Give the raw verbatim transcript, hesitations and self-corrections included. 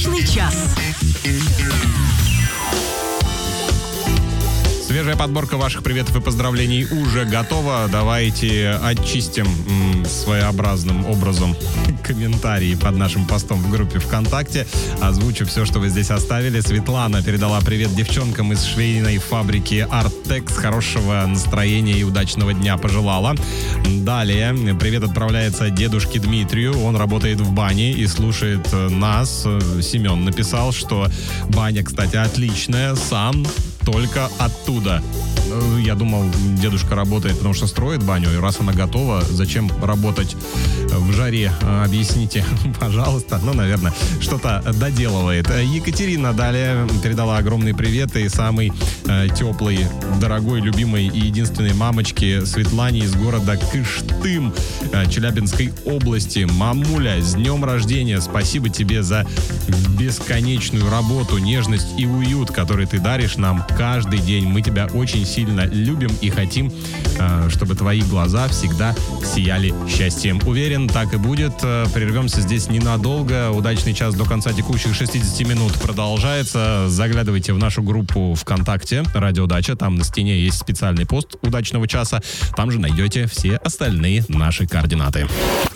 Удачный час. Свежая подборка ваших приветов и поздравлений уже готова. Давайте очистим м, своеобразным образом комментарии под нашим постом в группе ВКонтакте. Озвучу все, что вы здесь оставили. Светлана передала привет девчонкам из швейной фабрики Artex. Хорошего настроения и удачного дня пожелала. Далее привет отправляется дедушке Дмитрию. Он работает в бане и слушает нас. Семен написал, что баня, кстати, отличная. Сам только оттуда. Я думал, дедушка работает, потому что строит баню, и раз она готова, зачем работать в жаре? Объясните, пожалуйста. Ну, наверное, что-то доделывает. Екатерина далее передала огромный привет и самый э, теплый, дорогой, любимой и единственной мамочке Светлане из города Кыштым, э, Челябинской области. Мамуля, с днем рождения! Спасибо тебе за бесконечную работу, нежность и уют, который ты даришь нам каждый день. Мы тебя очень сильно любим и хотим, чтобы твои глаза всегда сияли счастьем. Уверен, так и будет. Прервемся здесь ненадолго. Удачный час до конца текущих шестидесяти минут продолжается. Заглядывайте в нашу группу ВКонтакте «Радио Дача». Там на стене есть специальный пост удачного часа. Там же найдете все остальные наши координаты.